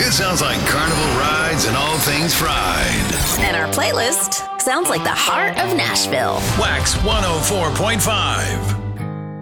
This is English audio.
It sounds like carnival rides and all things fried. And our playlist sounds like the heart of Nashville. Wax 104.5.